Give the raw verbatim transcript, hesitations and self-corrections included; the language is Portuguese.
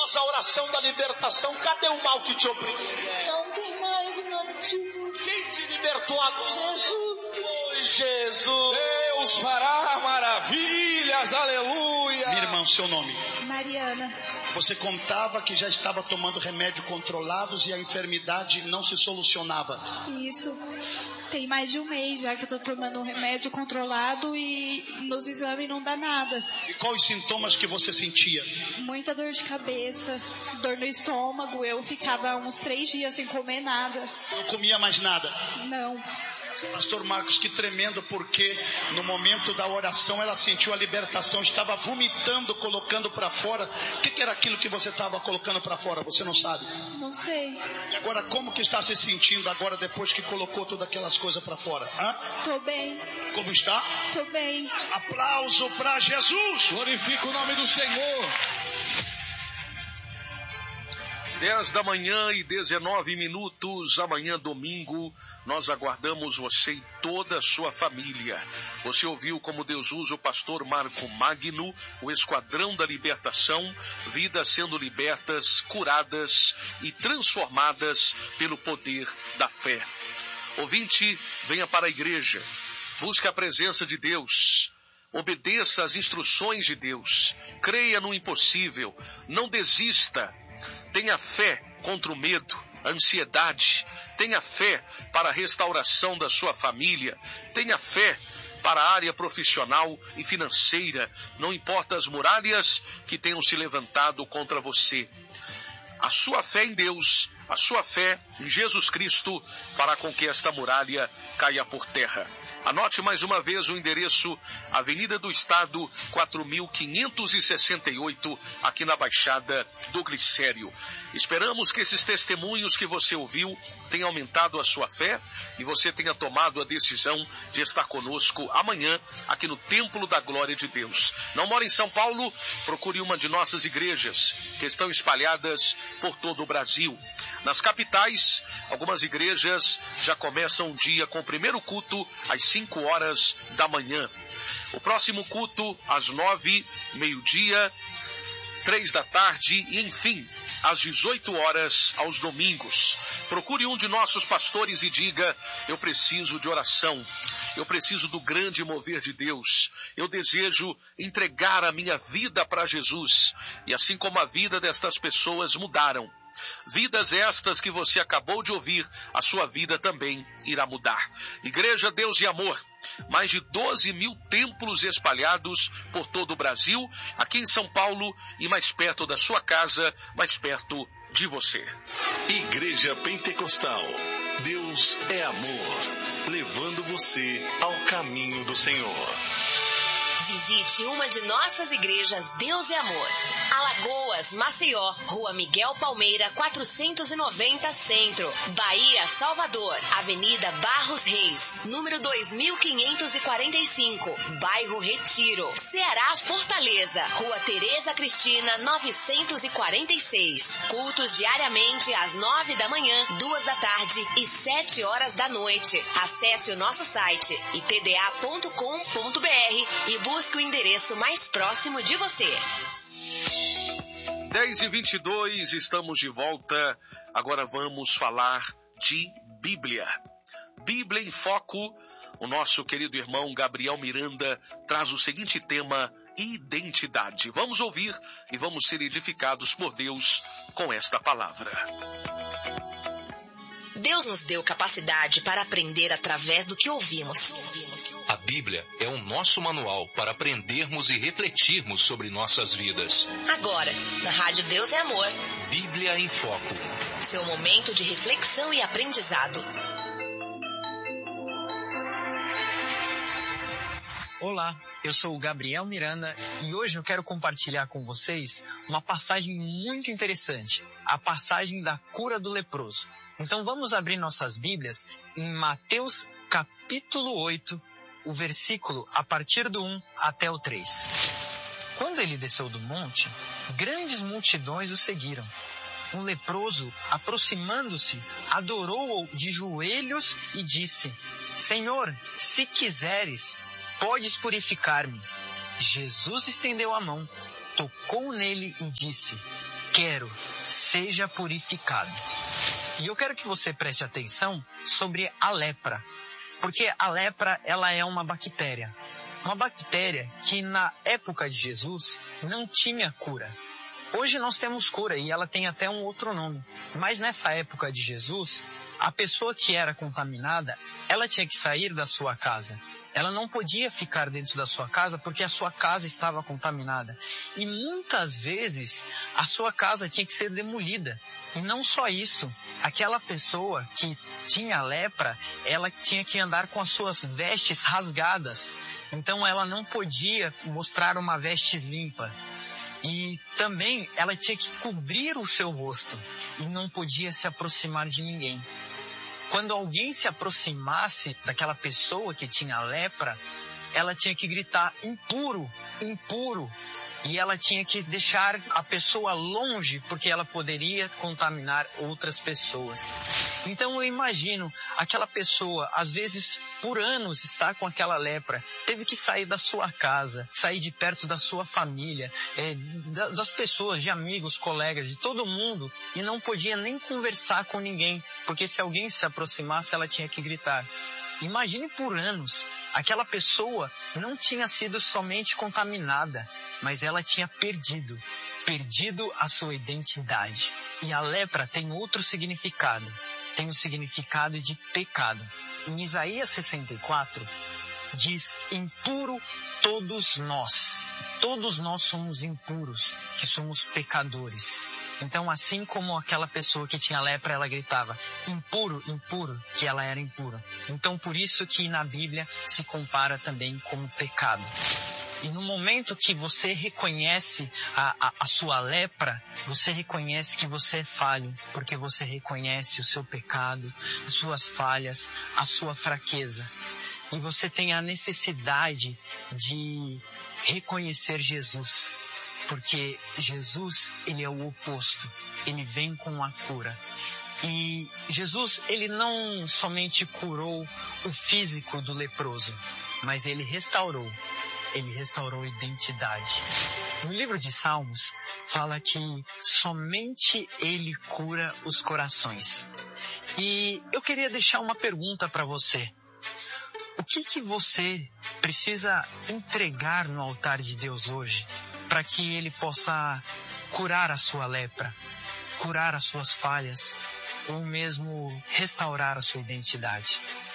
Faz a oração da libertação. Cadê o mal que te oprime? Não tem mais em nome de Jesus. Quem te libertou agora? Jesus. Foi Jesus. Deus fará maravilhas, aleluia. Minha irmã, seu nome? Mariana. Você contava que já estava tomando remédio controlados e a enfermidade não se solucionava. Isso. Tem mais de um mês já que eu tô tomando um remédio controlado e nos exames não dá nada. E quais os sintomas que você sentia? Muita dor de cabeça, dor no estômago. Eu ficava uns três dias sem comer nada. Não comia mais nada? Não. Pastor Marcos, que tremendo, porque no momento da oração ela sentiu a libertação, estava vomitando, colocando para fora. O que, que era aquilo que você estava colocando para fora? Você não sabe? Não sei. E agora, como que está se sentindo agora depois que colocou todas aquelas coisas para fora? Hã? Tô bem. Como está? Tô bem. Aplauso para Jesus. Glorifica o nome do Senhor. dez da manhã e dezenove minutos, amanhã domingo, nós aguardamos você e toda a sua família. Você ouviu como Deus usa o pastor Marco Magno, o Esquadrão da Libertação, vidas sendo libertas, curadas e transformadas pelo poder da fé. Ouvinte, venha para a igreja, busque a presença de Deus. Obedeça às instruções de Deus, creia no impossível, não desista. Tenha fé contra o medo, a ansiedade. Tenha fé para a restauração da sua família. Tenha fé para a área profissional e financeira. Não importa as muralhas que tenham se levantado contra você. A sua fé em Deus, a sua fé em Jesus Cristo fará com que esta muralha caia por terra. Anote mais uma vez o endereço, Avenida do Estado, quatro mil quinhentos e sessenta e oito, aqui na Baixada do Glicério. Esperamos que esses testemunhos que você ouviu tenham aumentado a sua fé e você tenha tomado a decisão de estar conosco amanhã, aqui no Templo da Glória de Deus. Não mora em São Paulo? Procure uma de nossas igrejas, que estão espalhadas por todo o Brasil. Nas capitais, algumas igrejas já começam o dia com o primeiro culto às cinco horas da manhã. O próximo culto às nove, meio-dia, três da tarde e, enfim, às dezoito horas aos domingos. Procure um de nossos pastores e diga: eu preciso de oração, eu preciso do grande mover de Deus, eu desejo entregar a minha vida para Jesus. E assim como a vida destas pessoas mudaram, vidas estas que você acabou de ouvir, a sua vida também irá mudar. Igreja Deus e Amor, mais de doze mil templos espalhados por todo o Brasil, aqui em São Paulo e mais perto da sua casa, mais perto de você. Igreja Pentecostal, Deus é amor, levando você ao caminho do Senhor. Visite uma de nossas igrejas Deus e Amor. Alagoas, Maceió, Rua Miguel Palmeira, quatrocentos e noventa Centro. Bahia, Salvador, Avenida Barros Reis, número dois mil quinhentos e quarenta e cinco, Bairro Retiro. Ceará, Fortaleza, Rua Tereza Cristina, novecentos e quarenta e seis. Cultos diariamente às nove da manhã, duas da tarde e sete horas da noite. Acesse o nosso site i p d a ponto com ponto b r e busque Busque o endereço mais próximo de você. dez e vinte e dois, estamos de volta. Agora vamos falar de Bíblia. Bíblia em Foco. O nosso querido irmão Gabriel Miranda traz o seguinte tema: identidade. Vamos ouvir e vamos ser edificados por Deus com esta palavra. Deus nos deu capacidade para aprender através do que ouvimos. A Bíblia é o nosso manual para aprendermos e refletirmos sobre nossas vidas. Agora, na Rádio Deus é Amor, Bíblia em Foco. Seu momento de reflexão e aprendizado. Olá, eu sou o Gabriel Miranda e hoje eu quero compartilhar com vocês uma passagem muito interessante, a passagem da cura do leproso. Então vamos abrir nossas Bíblias em Mateus capítulo oito, o versículo a partir do um até o três. Quando ele desceu do monte, grandes multidões o seguiram. Um leproso, aproximando-se, adorou-o de joelhos e disse: Senhor, se quiseres, podes purificar-me. Jesus estendeu a mão, tocou nele e disse: quero, seja purificado. E eu quero que você preste atenção sobre a lepra, porque a lepra, ela é uma bactéria. Uma bactéria que na época de Jesus não tinha cura. Hoje nós temos cura e ela tem até um outro nome. Mas nessa época de Jesus, a pessoa que era contaminada, ela tinha que sair da sua casa. Ela não podia ficar dentro da sua casa porque a sua casa estava contaminada. E muitas vezes a sua casa tinha que ser demolida. E não só isso, aquela pessoa que tinha lepra, ela tinha que andar com as suas vestes rasgadas. Então ela não podia mostrar uma veste limpa. E também ela tinha que cobrir o seu rosto e não podia se aproximar de ninguém. Quando alguém se aproximasse daquela pessoa que tinha lepra, ela tinha que gritar impuro, impuro. E ela tinha que deixar a pessoa longe, porque ela poderia contaminar outras pessoas. Então eu imagino, aquela pessoa, às vezes por anos está com aquela lepra, teve que sair da sua casa, sair de perto da sua família, é, das pessoas, de amigos, colegas, de todo mundo, e não podia nem conversar com ninguém, porque se alguém se aproximasse, ela tinha que gritar. Imagine por anos, aquela pessoa não tinha sido somente contaminada, mas ela tinha perdido, perdido a sua identidade. E a lepra tem outro significado, tem o significado de pecado. Em Isaías sessenta e quatro, diz, impuro todos nós, todos nós somos impuros, que somos pecadores. Então, assim como aquela pessoa que tinha lepra, ela gritava, impuro, impuro, que ela era impura. Então, por isso que na Bíblia se compara também como pecado. E no momento que você reconhece a, a, a sua lepra, você reconhece que você é falho, porque você reconhece o seu pecado, as suas falhas, a sua fraqueza. E você tem a necessidade de reconhecer Jesus. Porque Jesus, ele é o oposto. Ele vem com a cura. E Jesus, ele não somente curou o físico do leproso, mas ele restaurou. Ele restaurou a identidade. No livro de Salmos, fala que somente ele cura os corações. E eu queria deixar uma pergunta para você. O que que você precisa entregar no altar de Deus hoje para que ele possa curar a sua lepra, curar as suas falhas ou mesmo restaurar a sua identidade?